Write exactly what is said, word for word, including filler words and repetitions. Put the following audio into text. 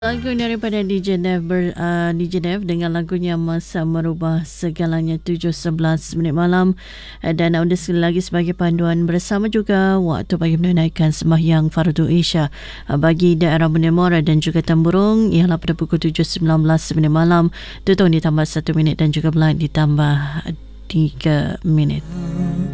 Lagu daripada D J Dev ber, uh, D J Dev dengan lagunya Masa Merubah Segalanya tujuh sebelas minit malam, dan audio sekali lagi sebagai panduan bersama juga waktu bagi menunaikan sembahyang Fardu Isya bagi daerah Bukit Muara dan juga Temburong ialah pada pukul tujuh sembilan belas minit malam, tujuh ditambah satu minit dan juga belah ditambah tiga minit.